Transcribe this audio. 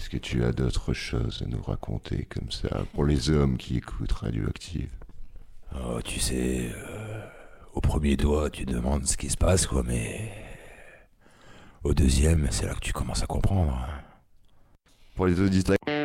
Est-ce que tu as d'autres choses à nous raconter comme ça pour les hommes qui écoutent Radioactive? Oh, tu sais, au premier doigt, tu demandes ce qui se passe, quoi, mais au deuxième, c'est là que tu commences à comprendre. Pour les auditeurs.